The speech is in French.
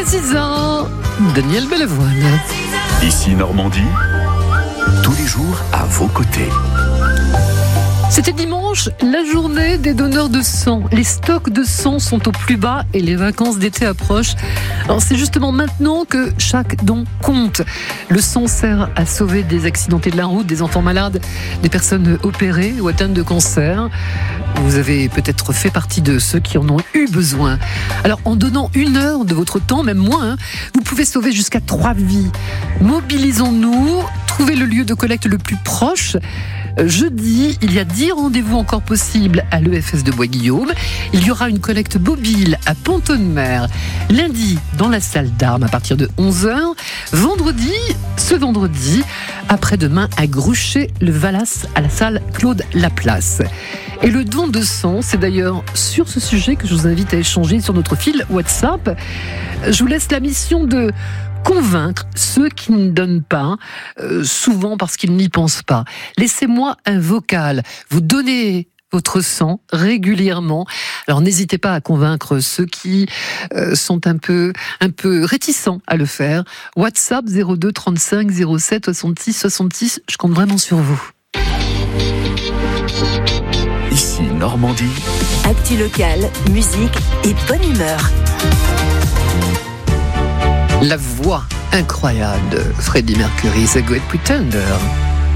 6h, Daniel Balavoine. Ici Normandie, tous les jours à vos côtés. C'était dimanche, la journée des donneurs de sang. Les stocks de sang sont au plus bas et les vacances d'été approchent. Alors c'est justement maintenant que chaque don compte. Le sang sert à sauver des accidentés de la route, des enfants malades, des personnes opérées ou atteintes de cancer. Vous avez peut-être fait partie de ceux qui en ont eu besoin. Alors en donnant 1 heure de votre temps, même moins, vous pouvez sauver jusqu'à 3 vies. Mobilisons-nous, trouvez le lieu de collecte le plus proche. Jeudi, il y a 10 rendez-vous encore possibles à l'EFS de Bois-Guillaume. Il y aura une collecte mobile à Pont-de-Mer. Lundi, dans la salle d'armes à partir de 11h. Ce vendredi, après-demain à Gruchet-le-Valas à la salle Claude Laplace. Et le don de sang, c'est d'ailleurs sur ce sujet que je vous invite à échanger sur notre fil WhatsApp. Je vous laisse la mission de convaincre ceux qui ne donnent pas, souvent parce qu'ils n'y pensent pas. Laissez-moi un vocal. Vous donnez votre sang régulièrement. Alors n'hésitez pas à convaincre ceux qui sont un peu réticents à le faire. WhatsApp 02 35 07 66 66. Je compte vraiment sur vous. Ici Normandie. Actu locale, musique et bonne humeur. La voix incroyable de Freddie Mercury, The Great Pretender.